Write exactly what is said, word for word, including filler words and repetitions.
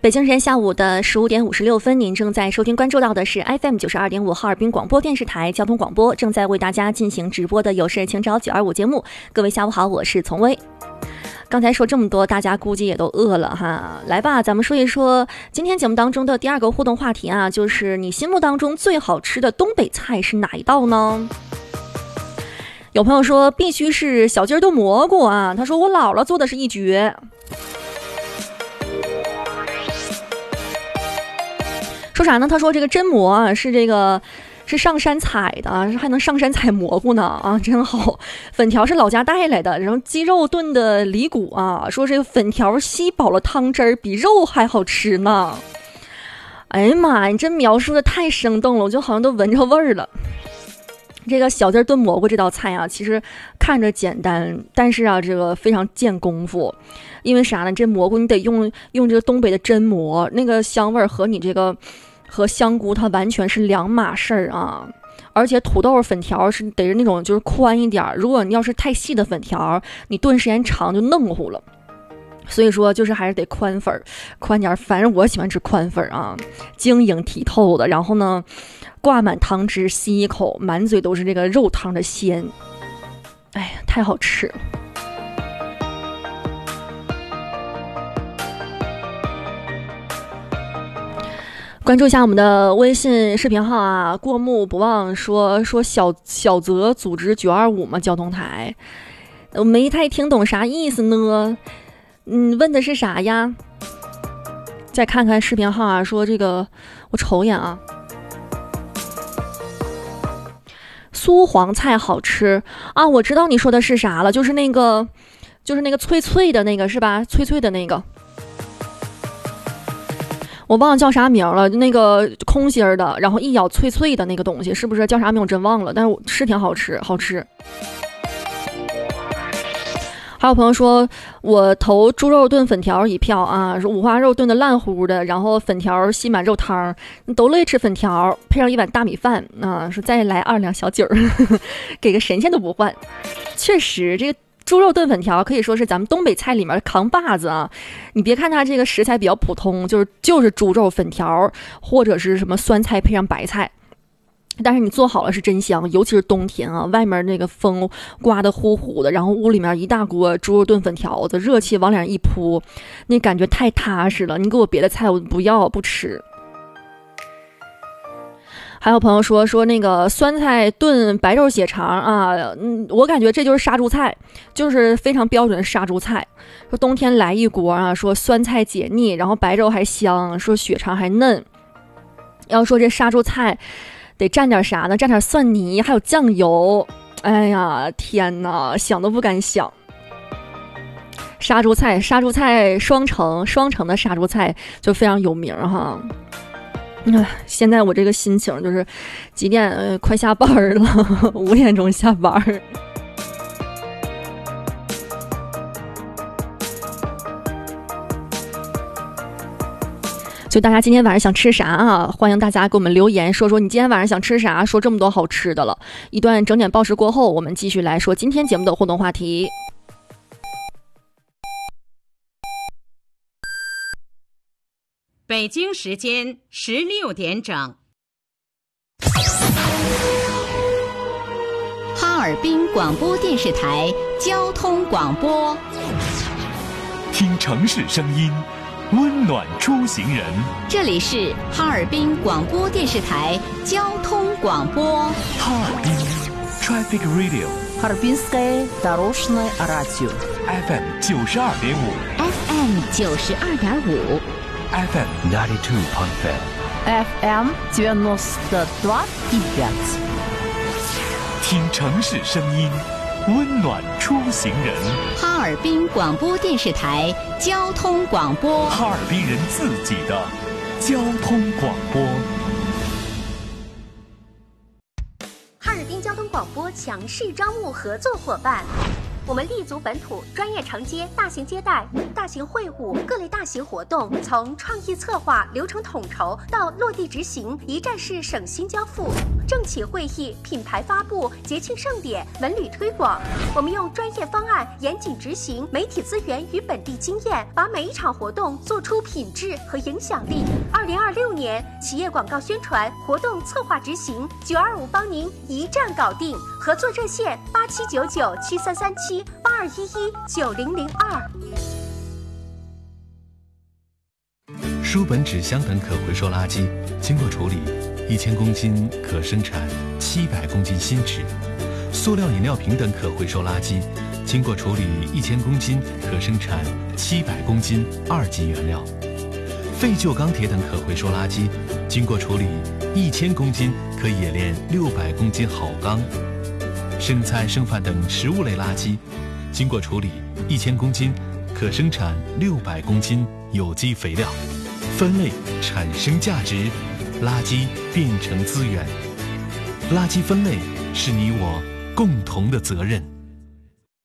北京时间下午的十五点五十六分，您正在收听关注到的是 F M 九十二点五哈尔滨广播电视台交通广播，正在为大家进行直播的有事请找九二五节目。各位下午好，我是丛薇。刚才说这么多，大家估计也都饿了哈。来吧，咱们说一说今天节目当中的第二个互动话题啊，就是你心目当中最好吃的东北菜是哪一道呢？有朋友说必须是小鸡儿炖蘑菇啊，他说我姥姥做的是一绝。说啥呢？他说这个真蘑啊是这个是上山采的，还能上山采蘑菇呢啊，真好。粉条是老家带来的，然后鸡肉炖的里骨啊，说这个粉条吸饱了汤汁儿，比肉还好吃呢。哎呀妈，你这描述的太生动了，我就好像都闻着味儿了。这个小鸡炖蘑菇这道菜啊，其实看着简单，但是啊，这个非常见功夫。因为啥呢？这蘑菇你得用用这个东北的真蘑，那个香味儿和你这个和香菇它完全是两码事儿啊。而且土豆粉条是得是那种就是宽一点，如果你要是太细的粉条，你炖时间长就嫩糊了。所以说就是还是得宽粉宽点，反正我喜欢吃宽粉啊，晶莹剔透的，然后呢挂满汤汁，吸一口满嘴都是这个肉汤的鲜，哎呀太好吃了。关注一下我们的微信视频号啊，过目不忘说说小小泽组织九二五嘛交通台，我没太听懂啥意思呢。嗯，问的是啥呀？再看看视频号啊，说这个我瞅一眼啊。酥黄菜好吃啊，我知道你说的是啥了，就是那个就是那个脆脆的那个是吧？脆脆的那个。我忘了叫啥名了，那个空心儿的，然后一咬脆脆的那个东西，是不是叫啥名我真忘了，但是我是挺好吃，好吃。还有朋友说我投猪肉炖粉条一票啊，说五花肉炖的烂乎的，然后粉条吸满肉汤，都乐意吃粉条，配上一碗大米饭啊，说再来二两小酒给个神仙都不换。确实这个猪肉炖粉条可以说是咱们东北菜里面的扛把子啊！你别看它这个食材比较普通，就是就是猪肉粉条或者是什么酸菜配上白菜，但是你做好了是真香，尤其是冬天啊，外面那个风刮得呼呼的，然后屋里面一大锅猪肉炖粉条子，热气往脸上一扑，那感觉太踏实了。你给我别的菜我不要不吃。还有朋友说说那个酸菜炖白肉血肠啊，嗯，我感觉这就是杀猪菜，就是非常标准的杀猪菜。说冬天来一锅啊，说酸菜解腻，然后白肉还香，说血肠还嫩。要说这杀猪菜得蘸点啥呢？蘸点蒜泥，还有酱油。哎呀，天哪，想都不敢想。杀猪菜，杀猪菜双城，双城的杀猪菜就非常有名哈。嗯，现在我这个心情就是几点、呃、快下班了，五点钟下班。就大家今天晚上想吃啥啊？欢迎大家给我们留言说说你今天晚上想吃啥，说这么多好吃的了。一段整点报时过后，我们继续来说今天节目的互动话题。 北京时间十六点整， 哈尔滨广播电视台交通广播， 听城市声音，温暖出行人。 这里是哈尔滨广播电视台交通广播。 哈尔滨 Traffic Radio， 哈尔滨 Sky Дорожное радио F M 九十二点五 F M 九十二点五 F M ninety two point five F M девяносто два и пять。 听城市声音，温暖出行人。 哈尔滨广播电视台交通广播， 哈尔滨人自己的交通广播。 哈尔滨交通广播强势招募合作伙伴。 我们立足本土，专业承接大型接待、大型会晤、各类大型活动，从创意策划、流程统筹到落地执行，一站式省心交付。政企会议、品牌发布、节庆盛典、文旅推广，我们用专业方案严谨执行，媒体资源与本地经验，把每一场活动做出品质和影响力。二零二六年企业广告宣传活动策划执行，九二五帮您一站搞定。合作热线八七九九七三三七八二一一九零零二。 书本、纸箱等可回收垃圾经过处理，一千公斤可生产七百公斤新纸；塑料饮料瓶等可回收垃圾经过处理，一千公斤可生产七百公斤二级原料；废旧钢铁等可回收垃圾经过处理，一千公斤可冶炼六百公斤好钢；剩菜剩饭等食物类垃圾经过处理，一千公斤可生产六百公斤有机肥料。分类产生价值，垃圾变成资源。垃圾分类是你我共同的责任。